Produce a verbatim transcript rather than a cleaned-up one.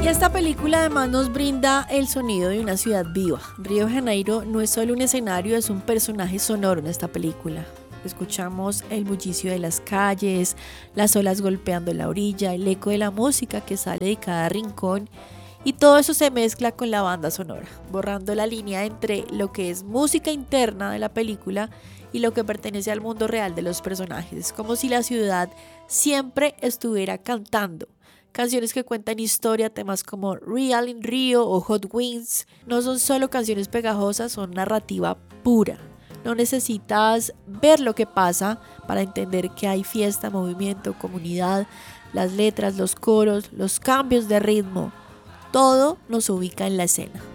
Y esta película además nos brinda el sonido de una ciudad viva. Río de Janeiro no es solo un escenario, es un personaje sonoro en esta película. Escuchamos el bullicio de las calles, las olas golpeando la orilla, el eco de la música que sale de cada rincón, y todo eso se mezcla con la banda sonora, borrando la línea entre lo que es música interna de la película y lo que pertenece al mundo real de los personajes. Es como si la ciudad siempre estuviera cantando. Canciones que cuentan historia, temas como Real in Rio o Hot Wings, no son solo canciones pegajosas, son narrativa pura. No necesitas ver lo que pasa para entender que hay fiesta, movimiento, comunidad, las letras, los coros, los cambios de ritmo. Todo nos ubica en la escena.